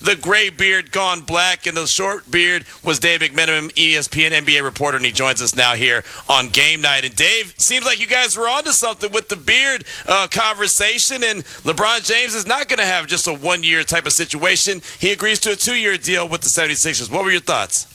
the gray beard gone black, and the short beard was Dave McMenamin, ESPN NBA reporter, and he joins us now here on Game Night. And Dave, seems like you guys were onto something with the beard conversation, and LeBron James is not going to have just a one-year type of situation. He agrees to a 2-year deal with the 76ers. What were your thoughts?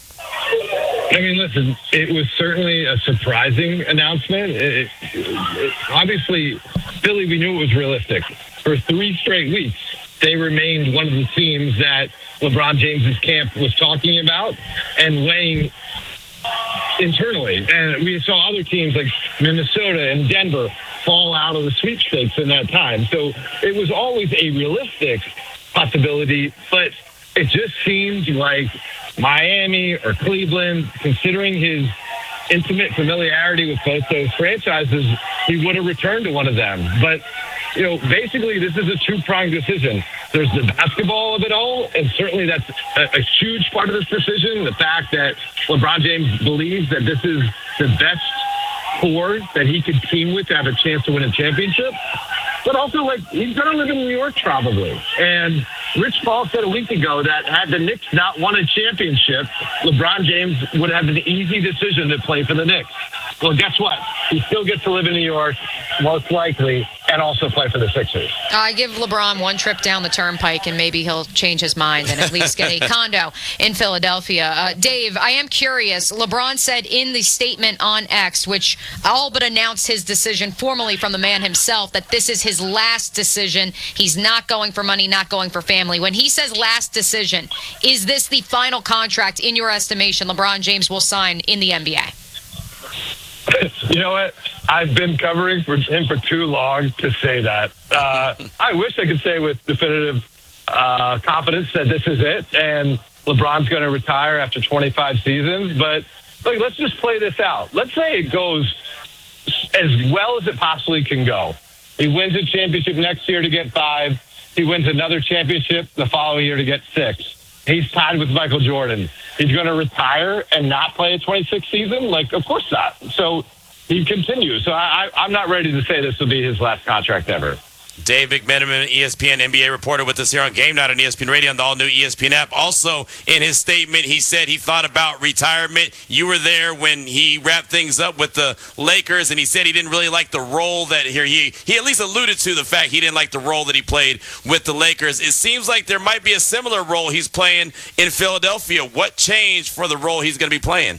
I mean, listen, it was certainly a surprising announcement. Obviously, Philly, we knew it was realistic. For 3 straight weeks, they remained one of the teams that LeBron James's camp was talking about and weighing internally. And we saw other teams like Minnesota and Denver fall out of the sweepstakes in that time. So it was always a realistic possibility, but it just seemed like Miami or Cleveland, considering his intimate familiarity with both those franchises, he would have returned to one of them. But, basically this is a 2-pronged decision. There's the basketball of it all, and certainly that's a huge part of this decision, the fact that LeBron James believes that this is the best core that he could team with to have a chance to win a championship. But also, he's going to live in New York probably. And Rich Paul said a week ago that had the Knicks not won a championship, LeBron James would have an easy decision to play for the Knicks. Well, guess what? He still gets to live in New York, most likely, and also play for the Sixers. I give LeBron one trip down the turnpike, and maybe he'll change his mind and at least get a condo in Philadelphia. Dave, I am curious. LeBron said in the statement on X, which all but announced his decision formally from the man himself, that this is his last decision. He's not going for money, not going for family. When he says last decision, is this the final contract, in your estimation, LeBron James will sign in the NBA? You know what? I've been covering for him for too long to say that. I wish I could say with definitive confidence that this is it and LeBron's going to retire after 25 seasons. But look, let's just play this out. Let's say it goes as well as it possibly can go. He wins a championship next year to get 5. He wins another championship the following year to get 6. He's tied with Michael Jordan. He's going to retire and not play a 26th season? Of course not. So he continues. So I'm not ready to say this will be his last contract ever. Dave McMenamin, ESPN NBA reporter, with us here on Game Night on ESPN Radio and the all-new ESPN app. Also, in his statement, he said he thought about retirement. You were there when he wrapped things up with the Lakers, and he said he didn't really like the role that he at least alluded to the fact he didn't like the role that he played with the Lakers. It seems like there might be a similar role he's playing in Philadelphia. What changed for the role he's going to be playing?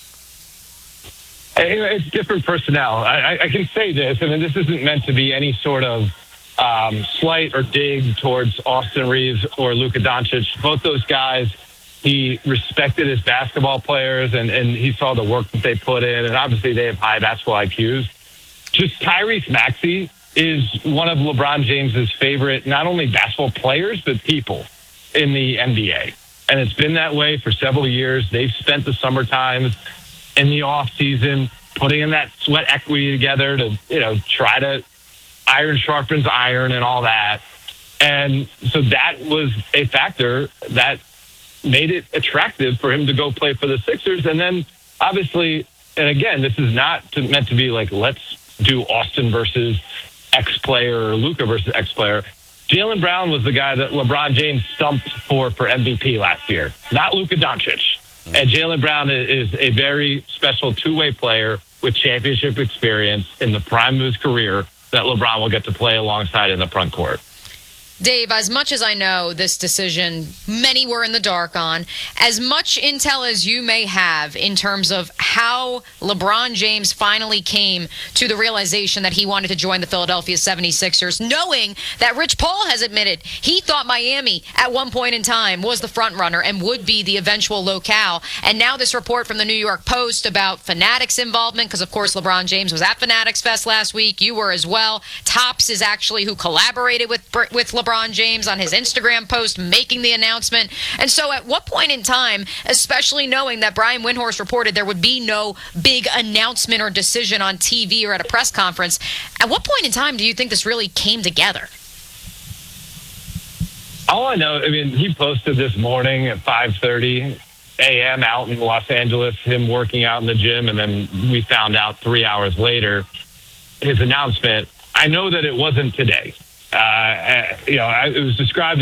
It's different personnel. I can say this, and this isn't meant to be any sort of slight or dig towards Austin Reeves or Luka Doncic. Both those guys, he respected as basketball players, and he saw the work that they put in, and obviously they have high basketball IQs. Just Tyrese Maxey is one of LeBron James's favorite, not only basketball players, but people in the NBA. And it's been that way for several years. They've spent the summer times in the off season putting in that sweat equity together to, try to iron sharpens iron and all that. And so that was a factor that made it attractive for him to go play for the Sixers. And then obviously, and again, this is not meant to be let's do Austin versus X player or Luka versus X player. Jaylen Brown was the guy that LeBron James stumped for MVP last year, not Luka Doncic. And Jaylen Brown is a very special two-way player with championship experience in the prime of his career that LeBron will get to play alongside in the front court. Dave, as much as I know this decision, many were in the dark on, as much intel as you may have in terms of how LeBron James finally came to the realization that he wanted to join the Philadelphia 76ers, knowing that Rich Paul has admitted he thought Miami at one point in time was the front runner and would be the eventual locale. And now this report from the New York Post about Fanatics involvement, because of course LeBron James was at Fanatics Fest last week. You were as well. Topps is actually who collaborated with LeBron James on his Instagram post making the announcement. And so at what point in time, especially knowing that Brian Windhorst reported there would be no big announcement or decision on TV or at a press conference, at what point in time do you think this really came together? All I know, he posted this morning at 5:30 a.m. out in Los Angeles, him working out in the gym, and then we found out 3 hours later his announcement. I know that it wasn't today. It was described